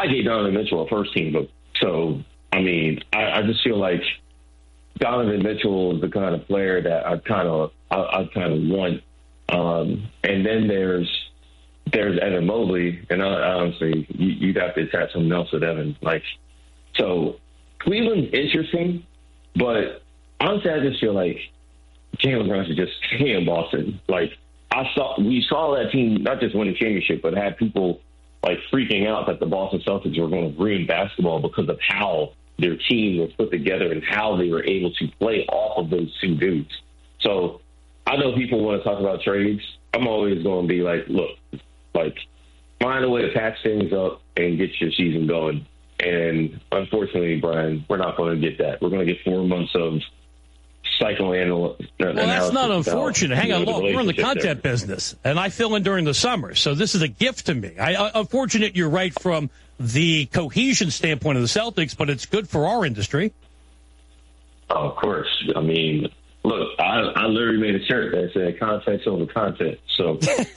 I gave Donovan Mitchell a first-team vote. So, I mean, I just feel like Donovan Mitchell is the kind of player that I kind of want. And then there's Evan Mobley, and honestly, you'd have to attach something else with Evan. Like, so Cleveland's interesting, but honestly, I just feel like Jaylen Brown should just stay in Boston. Like, we saw that team not just win a championship, but had people like freaking out that the Boston Celtics were going to ruin basketball because of how their team was put together and how they were able to play off of those two dudes. So I know people want to talk about trades. I'm always going to be like, look, like, find a way to patch things up and get your season going. And unfortunately, Brian, we're not going to get that. We're going to get 4 months of psychoanalysis. Well, that's not unfortunate. Hang on, look, we're in the content business, and I fill in during the summer, so this is a gift to me. Unfortunate you're right from the cohesion standpoint of the Celtics, but it's good for our industry. Oh, of course. I mean, look, I literally made a shirt that said context over content. So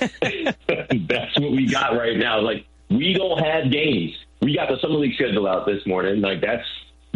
that's what we got right now. Like, we don't have games. We got the Summer League schedule out this morning. Like, that's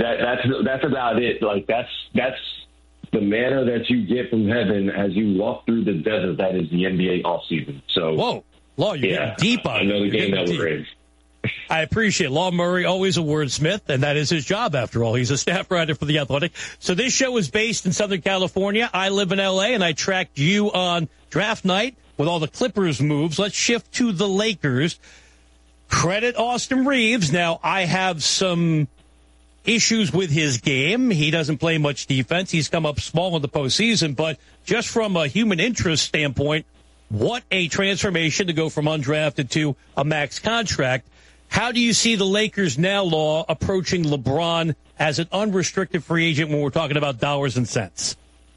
about it. Like, that's the manna that you get from heaven as you walk through the desert that is the NBA offseason. So, whoa, Law, you're getting deep on it. I know the game that we're in. I appreciate Law Murray, always a wordsmith, and that is his job, after all. He's a staff writer for The Athletic. So this show is based in Southern California. I live in L.A., and I tracked you on draft night with all the Clippers moves. Let's shift to the Lakers. Credit Austin Reeves. Now, I have some issues with his game. He doesn't play much defense. He's come up small in the postseason, but just from a human interest standpoint, what a transformation to go from undrafted to a max contract. How do you see the Lakers now, Law, approaching LeBron as an unrestricted free agent when we're talking about dollars and cents?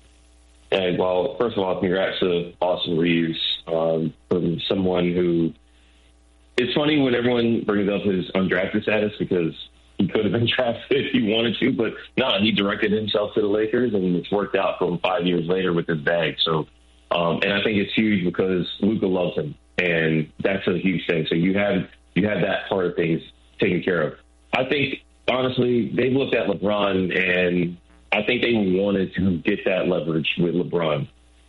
And, well, first of all, congrats to Austin Reeves, from someone who – it's funny when everyone brings up his undrafted status because he could have been drafted if he wanted to, but no, he directed himself to the Lakers, and it's worked out for him 5 years later with his bag. So, and I think it's huge because Luka loves him, and that's a huge thing. So you have that part of things taken care of. I think, honestly, they've looked at LeBron, and I think they wanted to get that leverage with LeBron.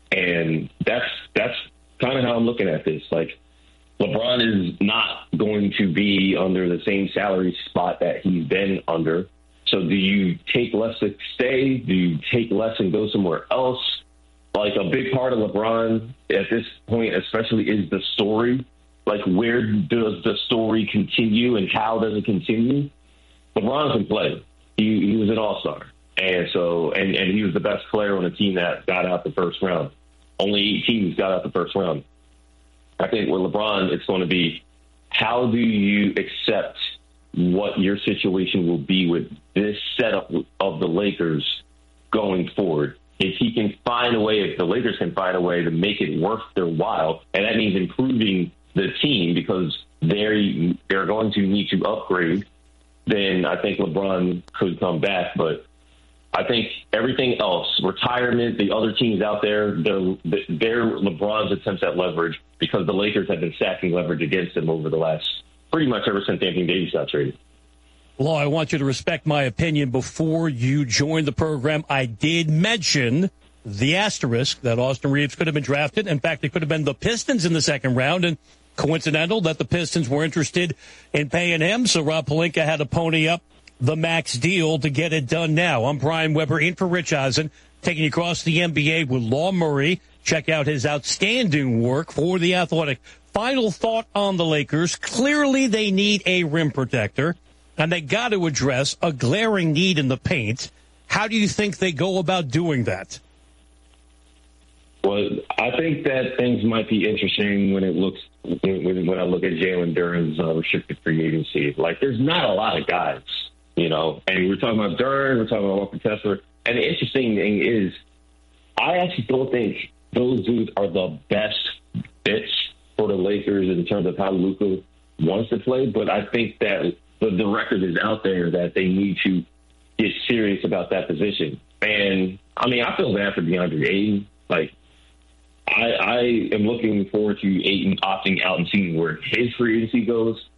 And that's kind of how I'm looking at this. Like, LeBron is not going to be under the same salary spot that he's been under. So do you take less to stay? Do you take less and go somewhere else? Like, a big part of LeBron at this point especially is the story. Like, where does the story continue and how does it continue? LeBron can play. He was an all-star. And so, and he was the best player on the team that got out the first round. Only 8 teams got out the first round. I think with LeBron, it's going to be, how do you accept what your situation will be with this setup of the Lakers going forward? If he can find a way, if the Lakers can find a way to make it worth their while, and that means improving the team because they're going to need to upgrade, then I think LeBron could come back. But I think everything else, retirement, the other teams out there, they're LeBron's attempts at leverage because the Lakers have been stacking leverage against them over the last, pretty much ever since Anthony Davis got traded. Law, I want you to respect my opinion. Before you joined the program, I did mention the asterisk that Austin Reeves could have been drafted. In fact, it could have been the Pistons in the second round, and coincidental that the Pistons were interested in paying him, so Rob Pelinka had to pony up the max deal to get it done now. I'm Brian Weber, in for Rich Eisen, taking you across the NBA with Law Murray. Check out his outstanding work for The Athletic. Final thought on the Lakers. Clearly they need a rim protector, and they got to address a glaring need in the paint. How do you think they go about doing that? Well, I think that things might be interesting when I look at Jalen Duren's restricted free agency. Like, there's not a lot of guys, you know. And we're talking about Duren, we're talking about Walker Kessler. And the interesting thing is, I actually don't think those dudes are the best fits for the Lakers in terms of how Luka wants to play. But I think that the record is out there that they need to get serious about that position. And, I mean, I feel bad for DeAndre Ayton. Like, I am looking forward to Ayton opting out and seeing where his free agency goes.